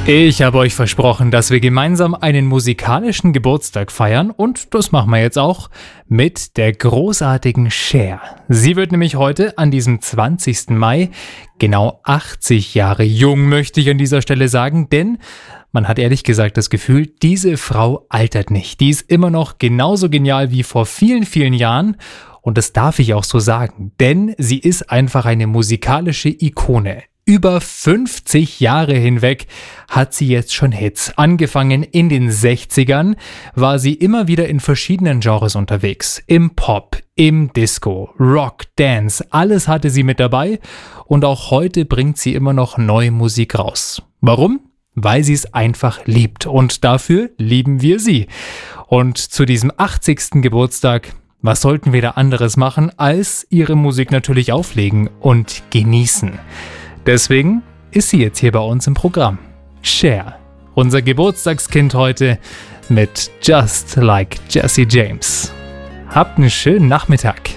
Ich habe euch versprochen, dass wir gemeinsam einen musikalischen Geburtstag feiern und das machen wir jetzt auch mit der großartigen Cher. Sie wird nämlich heute an diesem 20. Mai genau 80 Jahre jung, möchte ich an dieser Stelle sagen, denn man hat ehrlich gesagt das Gefühl, diese Frau altert nicht. Die ist immer noch genauso genial wie vor vielen, vielen Jahren. Und das darf ich auch so sagen, denn sie ist einfach eine musikalische Ikone. Über 50 Jahre hinweg hat sie jetzt schon Hits. Angefangen in den 60ern war sie immer wieder in verschiedenen Genres unterwegs. Im Pop, im Disco, Rock, Dance, alles hatte sie mit dabei. Und auch heute bringt sie immer noch neue Musik raus. Warum? Weil sie es einfach liebt. Und dafür lieben wir sie. Und zu diesem 80. Geburtstag, was sollten wir da anderes machen, als ihre Musik natürlich auflegen und genießen? Deswegen ist sie jetzt hier bei uns im Programm. Cher, unser Geburtstagskind heute mit Just Like Jesse James. Habt einen schönen Nachmittag.